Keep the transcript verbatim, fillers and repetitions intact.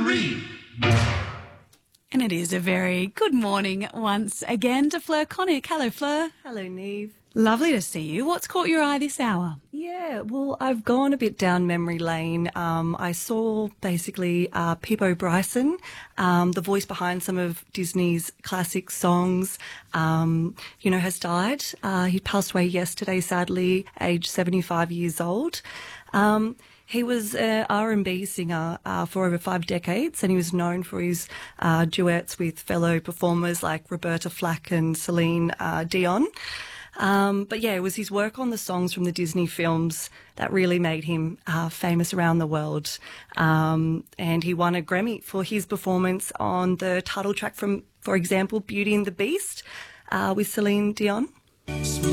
three. And it is a very good morning once again to Fleur Connick. Hello, Fleur. Hello, Neve. Lovely to see you. What's caught your eye this hour? Yeah, well, I've gone a bit down memory lane. Um, I saw basically uh, Peabo Bryson, um, the voice behind some of Disney's classic songs, um, you know, has died. Uh, he passed away yesterday, sadly, aged seventy-five years old. Um, He was an R and B singer uh, for over five decades, and he was known for his uh, duets with fellow performers like Roberta Flack and Celine uh, Dion. Um, but yeah, it was his work on the songs from the Disney films that really made him uh, famous around the world. Um, and he won a Grammy for his performance on the title track from, for example, Beauty and the Beast uh, with Celine Dion.